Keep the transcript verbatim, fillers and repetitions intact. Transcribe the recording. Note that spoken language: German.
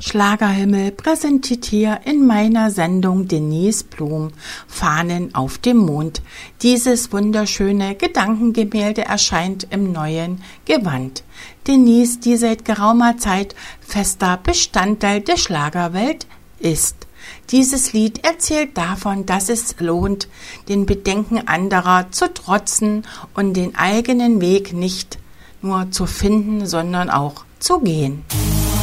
Schlagerhimmel präsentiert hier in meiner Sendung Denise Blum Fahnen auf dem Mond. Dieses wunderschöne Gedankengemälde erscheint im neuen Gewand. Denise, die seit geraumer Zeit fester Bestandteil der Schlagerwelt ist. Dieses Lied erzählt davon, dass es lohnt, den Bedenken anderer zu trotzen und den eigenen Weg nicht nur zu finden, sondern auch zu gehen.